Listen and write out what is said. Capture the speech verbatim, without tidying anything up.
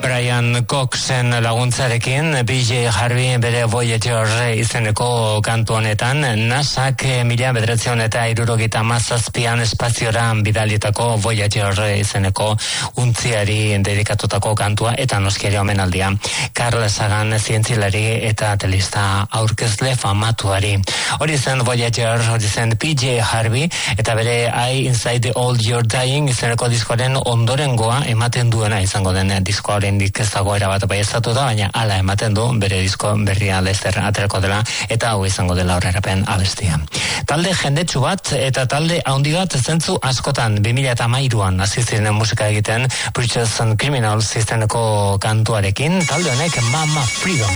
Brian Coxen laguntzarekin B J Harvey bere Voyager izeneko kantu honetan NASAk mila bederatziehun eta hirurogeita hamazazpian espaziora bidalitako Voyager izeneko untziari dedikatutako kantua eta noskiari omenaldia. Carl Sagan zientzilari eta telista aurkezle famatuari. Hori zen Voyager, hori zen B J Harvey eta bere I Inside the Old You're Dying izeneko diskoaren ondorengoa ematen duena izango den diskoaren dik ez dago erabat baieztatu da, baina hala ematen du bere disko berria laster aterako dela eta hau izango dela aurrerapen abestia. Talde jendetsu bat eta talde handi bat zentzu askotan bi mila hamairuan hasi ziren musika egiten Preachers and Criminals izeneko kantuarekin talde honek Mama Freedom